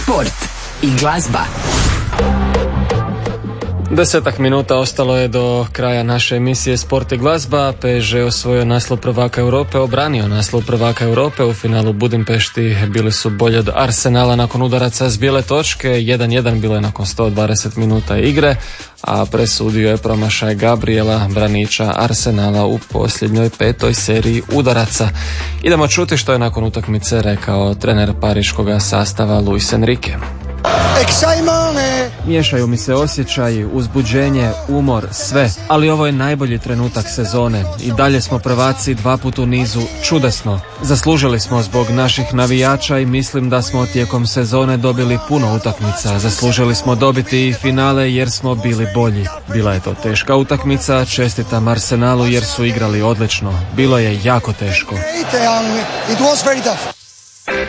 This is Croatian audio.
Sport i glazba. 10 minuta ostalo je do kraja naše emisije Sport i glazba. PSG osvojio naslov prvaka Europe, obranio naslov prvaka Europe. U finalu Budimpešti bili su bolji od Arsenala nakon udaraca s bijele točke. 1-1 bilo je nakon 120 minuta igre, a presudio je promašaj Gabriela, braniča Arsenala u posljednjoj 5. seriji udaraca. Idemo čuti što je nakon utakmice rekao trener pariškoga sastava Luis Enrique. Miješaju mi se osjećaji, uzbuđenje, umor, sve, ali ovo je najbolji trenutak sezone. I dalje smo prvaci 2 puta u nizu, čudesno. Zaslužili smo zbog naših navijača i mislim da smo tijekom sezone dobili puno utakmica. Zaslužili smo dobiti i finale jer smo bili bolji. Bila je to teška utakmica, čestitam Arsenalu jer su igrali odlično. Bilo je jako teško. It was very tough.